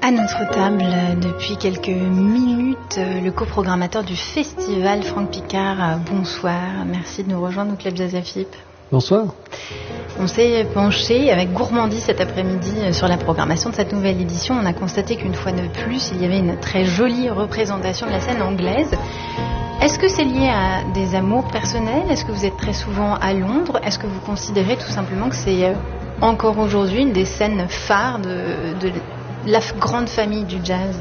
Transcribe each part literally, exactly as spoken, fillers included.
À notre table, depuis quelques minutes, le coprogrammateur du festival, Franck Picard. Bonsoir, merci de nous rejoindre au Club Jazz A F I P. Bonsoir. On s'est penché avec gourmandise cet après-midi sur la programmation de cette nouvelle édition. On a constaté qu'une fois de plus, il y avait une très jolie représentation de la scène anglaise. Est-ce que c'est lié à des amours personnels? Est-ce que vous êtes très souvent à Londres? Est-ce que vous considérez tout simplement que c'est encore aujourd'hui une des scènes phares de, de la grande famille du jazz?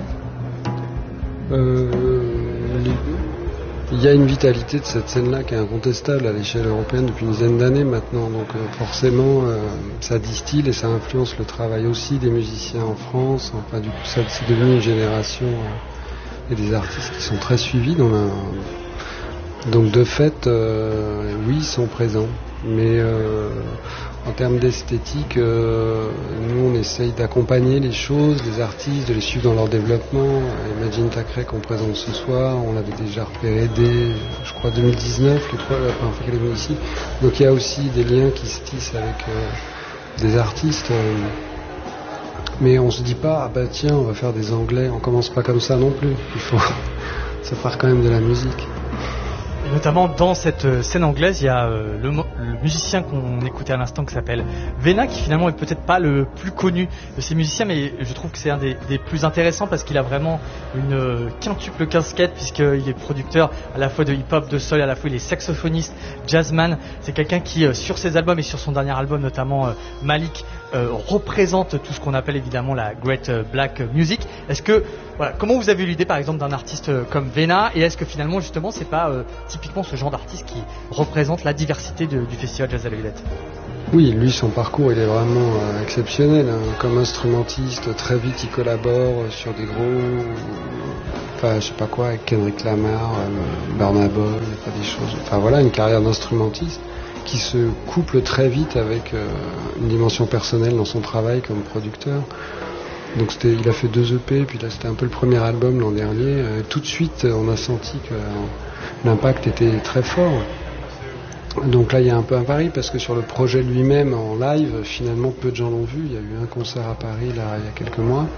euh, Il y a une vitalité de cette scène-là qui est incontestable à l'échelle européenne depuis une dizaine d'années maintenant. Donc euh, forcément, euh, ça distille et ça influence le travail aussi des musiciens en France. Enfin, du coup, ça, c'est devenu une génération euh, et des artistes qui sont très suivis. Dans la... Donc de fait, euh, oui, ils sont présents. Mais euh, en termes d'esthétique, euh, nous on essaye d'accompagner les choses, les artistes, de les suivre dans leur développement. Imagine Thackeray qu'on présente ce soir, on l'avait déjà repéré dès, je crois, deux mille dix-neuf, les trois, la première fois qu'elle est venue ici. Donc il y a aussi des liens qui se tissent avec euh, des artistes. Euh, mais on se dit pas, ah bah tiens, on va faire des Anglais, on commence pas comme ça non plus. Il faut, ça part quand même de la musique. Et notamment dans cette scène anglaise, il y a euh, le, le musicien qu'on écoutait à l'instant qui s'appelle Vena, qui finalement est peut-être pas le plus connu de ces musiciens, mais je trouve que c'est un des, des plus intéressants parce qu'il a vraiment une euh, quintuple casquette, puisqu'il est producteur à la fois de hip-hop, de soul, à la fois il est saxophoniste, jazzman. C'est quelqu'un qui, euh, sur ses albums et sur son dernier album, notamment euh, Malik, euh, représente tout ce qu'on appelle évidemment la Great Black Music. Est-ce que, voilà, comment vous avez eu l'idée par exemple d'un artiste comme Vena, et est-ce que finalement justement c'est pas euh, typiquement ce genre d'artiste qui représente la diversité de, du festival Jazz à la Villette? Oui, lui, son parcours, il est vraiment euh, exceptionnel. Hein. Comme instrumentiste, très vite, il collabore sur des gros... Enfin, je sais pas quoi, avec Kendrick Lamar, euh, Burna Boy, pas des choses... Enfin, voilà, une carrière d'instrumentiste qui se couple très vite avec euh, une dimension personnelle dans son travail comme producteur. Donc c'était, il a fait deux E P, puis là c'était un peu le premier album l'an dernier. Euh, tout de suite, on a senti que euh, l'impact était très fort. Donc là, il y a un peu un pari, parce que sur le projet lui-même, en live, finalement, peu de gens l'ont vu. Il y a eu un concert à Paris, là, il y a quelques mois.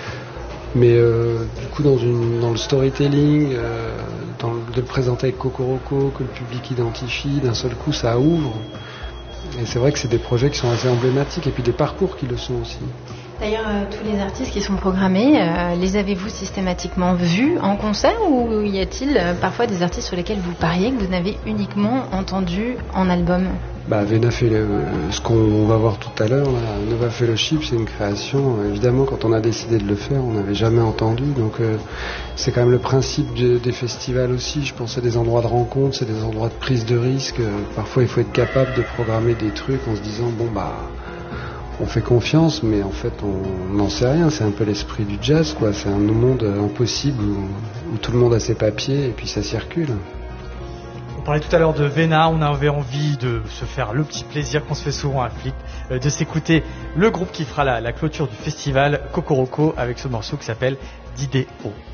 Mais euh, du coup, dans, une, dans le storytelling, euh, dans le, de le présenter avec Kokoroko, que le public identifie, d'un seul coup, ça ouvre. Et c'est vrai que c'est des projets qui sont assez emblématiques, et puis des parcours qui le sont aussi. D'ailleurs, euh, tous les artistes qui sont programmés, euh, les avez-vous systématiquement vus en concert, ou y a-t-il euh, parfois des artistes sur lesquels vous pariez que vous n'avez uniquement entendu en album? Bah, Vena fait le, ce qu'on va voir tout à l'heure, là, Nova Fellowship, c'est une création. Évidemment, quand on a décidé de le faire, on n'avait jamais entendu. Donc, euh, c'est quand même le principe de, des festivals aussi. Je pense que c'est des endroits de rencontre, c'est des endroits de prise de risque. Euh, parfois, il faut être capable de programmer des trucs en se disant, bon, bah, on fait confiance, mais en fait, on n'en sait rien. C'est un peu l'esprit du jazz, quoi. C'est un monde impossible où, où tout le monde a ses papiers et puis ça circule. On parlait tout à l'heure de Vena, on avait envie de se faire le petit plaisir qu'on se fait souvent à Flic, de s'écouter le groupe qui fera la, la clôture du festival, Kokoroko, avec ce morceau qui s'appelle d'Idéo.